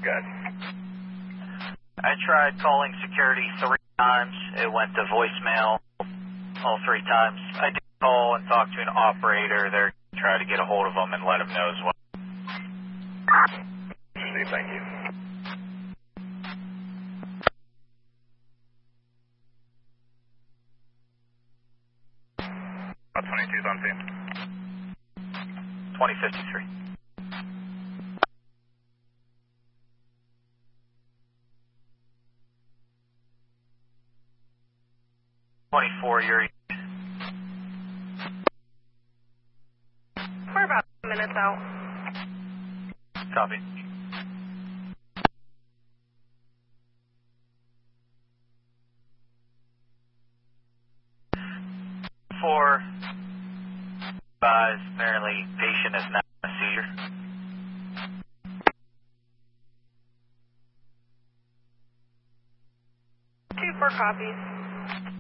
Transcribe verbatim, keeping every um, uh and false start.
Good. I tried calling security three times. It went to voicemail all three times. I did call and talk to an operator there to try to get a hold of them and let them know as well. Thank you. Uh, twenty-two's on scene. twenty fifty-three. twenty-four, you're... We're about minutes out. Copy. Four, five, apparently patient is not a seizure. Two, four copies.